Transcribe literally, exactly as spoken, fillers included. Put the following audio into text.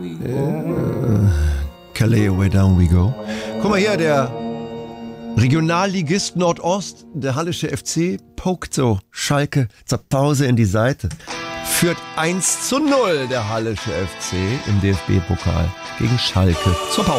Calais, way down we go. Guck mal hier, der Regionalligist Nordost, der Hallische F C, pokt so Schalke zur Pause in die Seite. Führt eins zu null der Hallische F C im D F B-Pokal gegen Schalke zur Pause.